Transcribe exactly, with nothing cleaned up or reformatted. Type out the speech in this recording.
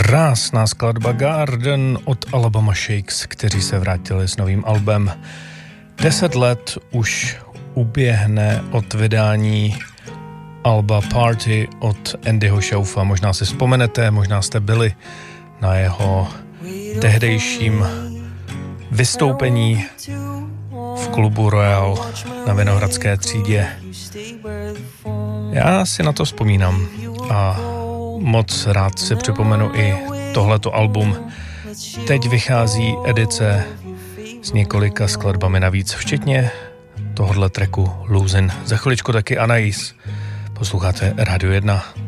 Krásná skladba Garden od Alabama Shakes, kteří se vrátili s novým albem. Deset let už uběhne od vydání alba Party od Andyho Schaufa. Možná si vzpomenete, možná jste byli na jeho tehdejším vystoupení v klubu Royal na Vinohradské třídě. Já si na to vzpomínám a moc rád si připomenu i tohleto album. Teď vychází edice s několika skladbami navíc, včetně tohohle tracku Losing. Za chviličku taky Anais. Posloucháte Radio jedna.